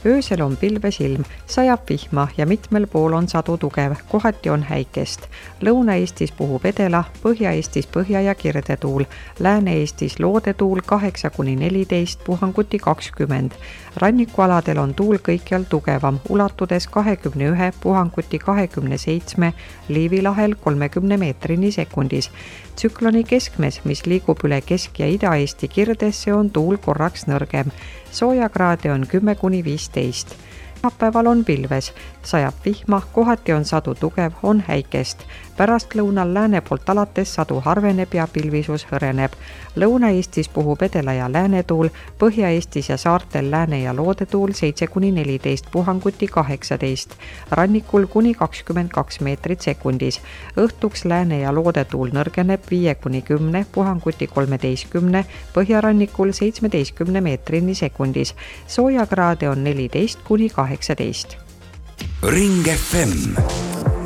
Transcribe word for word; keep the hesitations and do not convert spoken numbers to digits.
öösel on pilves ilm, sajab vihma ja mitmel pool on sadu tugev, kohati on häikest. Lõuna-Eestis puhub edela, Põhja-Eestis põhja- ja kirdetuul, Lääne-Eestis loodetuul kaheksa kuni neliteist, puhanguti kakskümmend. Rannikualadel on tuul kõikjal tugevam, ulatudes kahekümne ühe, puhanguti kahekümne seitsme, Liivi lahel kolmekümne meetrini sekundis. Tsükloni keskmes, mis liigub üle Kesk- ja Ida-Eesti kirdesse, on tuul korraks nõrgem. Soojakraade on kümme kuni viisteist. Päeval on pilves, sajab vihma, kohati on sadu tugev, on häikest. Pärastlõunal lääne poolt alates sadu harveneb ja pilvisus hõreneb. Lõuna-Eestis puhub edela- ja läänetuul, Põhja-Eestis ja saartel lääne- ja loodetuul seitse kuni neliteist, puhanguti kaheksateist. Rannikul kuni kakskümmend kaks meetrit sekundis. Õhtuks lääne- ja loodetuul nõrgeneb viie kuni kümne, puhanguti kolmeteistkümne, põhjarannikul seitsmeteistkümne meetrini sekundis. Soojakraade on neliteist kuni kaheksateist. Ring F M